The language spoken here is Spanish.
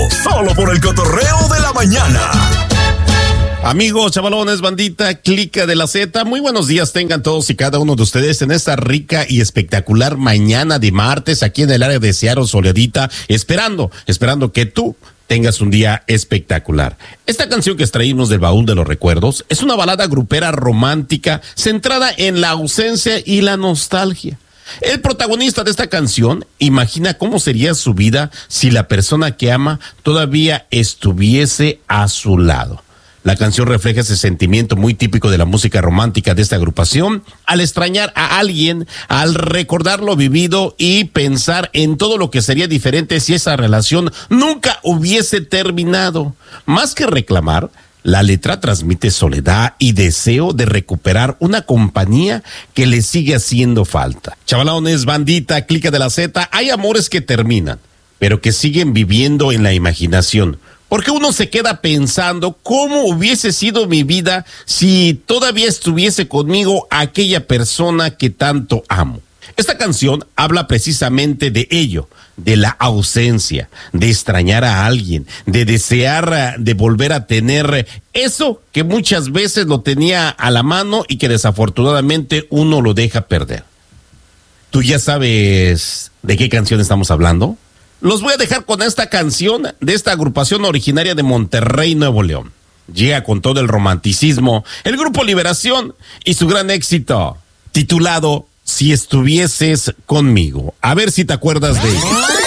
solo por el cotorreo de la mañana. Amigos, chavalones, bandita, clica de la Z, muy buenos días tengan todos y cada uno de ustedes en esta rica y espectacular mañana de martes aquí en el área de Seattle soleadita, esperando que tú tengas un día espectacular. Esta canción que extraímos del baúl de los recuerdos es una balada grupera romántica centrada en la ausencia y la nostalgia. El protagonista de esta canción imagina cómo sería su vida si la persona que ama todavía estuviese a su lado. La canción refleja ese sentimiento muy típico de la música romántica de esta agrupación, al extrañar a alguien, al recordar lo vivido y pensar en todo lo que sería diferente si esa relación nunca hubiese terminado. Más que reclamar, la letra transmite soledad y deseo de recuperar una compañía que le sigue haciendo falta. Chavalones, bandita, clica de la Z, hay amores que terminan, pero que siguen viviendo en la imaginación. Porque uno se queda pensando cómo hubiese sido mi vida si todavía estuviese conmigo aquella persona que tanto amo. Esta canción habla precisamente de ello, de la ausencia, de extrañar a alguien, de desear de volver a tener eso que muchas veces lo tenía a la mano y que desafortunadamente uno lo deja perder. ¿Tú ya sabes de qué canción estamos hablando? Los voy a dejar con esta canción de esta agrupación originaria de Monterrey, Nuevo León. Llega con todo el romanticismo el Grupo Liberación y su gran éxito, titulado Si estuvieses conmigo. A ver si te acuerdas de ello.